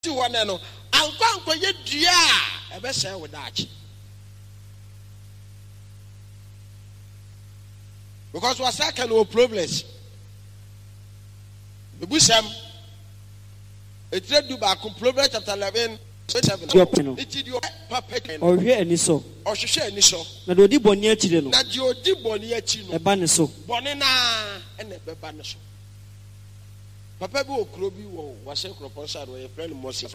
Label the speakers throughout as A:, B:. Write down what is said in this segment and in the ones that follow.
A: to one no anko ye dua ebe se wo daachi because was can no problems the busam it read do back Proverbs chapter 11 7 it do papa
B: or hwe ani so
A: or hwe ani so
B: na do di boni akire no
A: na di odi boni achi no
B: e ba ne so
A: boni na ene be ba ne so papa bi okro bi wo wase kropon side wo ye friend Moses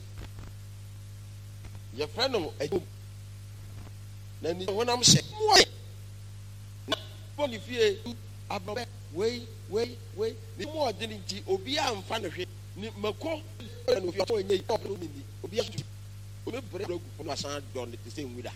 A: your friend no na ni wonam se na boni fie ababe we ni mo odini ti obi amfa no hwe ni mako no fi o nyei top no ni obi atu obi break no asan don the same wida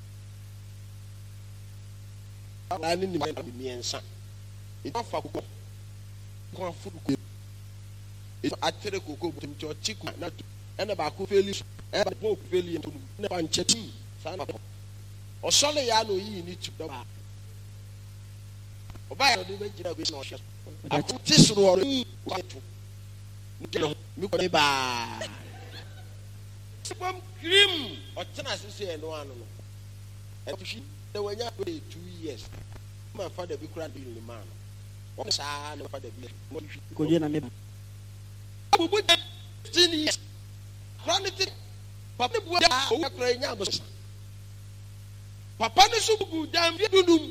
A: ala ni mi ensa e fa ko afu ko e atere koko butim cho chiku na ena ba ko feli e ba bo ko feli na ba ncheti sana o sole ya no yi ni tu da ba oba ya do be jira be na o hye akuti suru oro ko tu mi ko ba bom cream o tena sese no anu no e fushi de wanya 2 years ma father bi kura ni man o sa na father bi
B: ko je na me
A: bubu 15 years granted papa bu da o kura nya bo papa ne so bugu dam bi dundum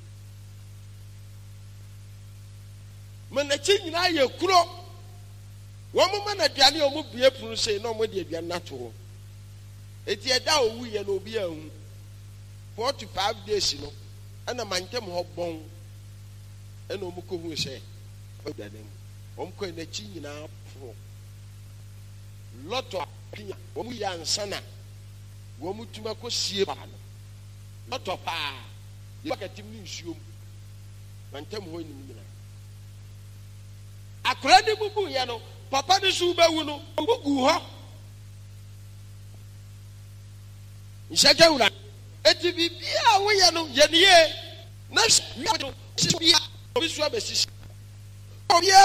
A: mana chi nyina ye kuro wo mo mana duane o mo bie punu sei na o mo de aduane na to eti eda owu ye no obi ahu 45 days no ana mantem ho bon ena o mo ko hu sei aduane o mo ko na chi nyina pro lot of pinya o mo ya nsana wo mo tuma ko sie ba no lot of pa ye bakatim ni nsuom mantem ho ni nyina akora ni bubu ye no papa ni su ba wu no bugu ho nshaka wura eti bibia wo ye no ye ne ye na bia obi su abesisi obi